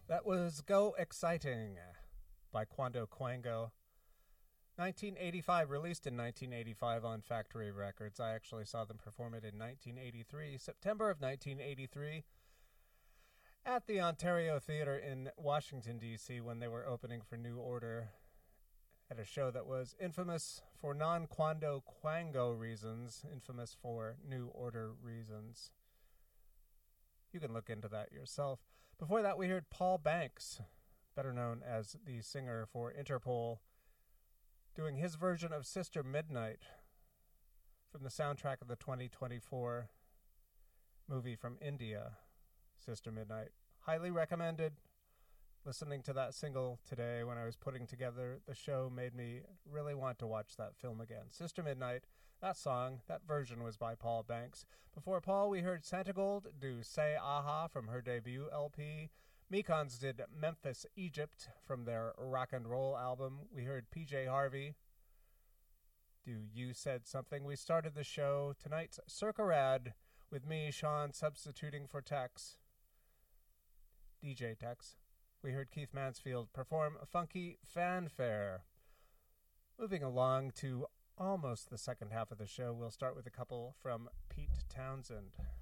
That was Go Exciting by Quando Quango. 1985, released in 1985 on Factory Records. I actually saw them perform it in 1983, September of 1983, at the Ontario Theatre in Washington, D.C., when they were opening for New Order at a show that was infamous for non-Quando Quango reasons, infamous for New Order reasons. You can look into that yourself. Before that, we heard Paul Banks, better known as the singer for Interpol, doing his version of Sister Midnight from the soundtrack of the 2024 movie from India, Sister Midnight. Highly recommended. Listening to that single today when I was putting together the show made me really want to watch that film again. Sister Midnight, that song, that version was by Paul Banks. Before Paul, we heard Santigold do Say Aha from her debut LP. Mekons did Memphis, Egypt from their rock and roll album. We heard PJ Harvey do You Said Something. We started the show tonight's Circa Rad with me, Sean, substituting for Tex, DJ Tex. We heard Keith Mansfield perform Funky Fanfare. Moving along to almost the second half of the show, we'll start with a couple from Pete Townsend.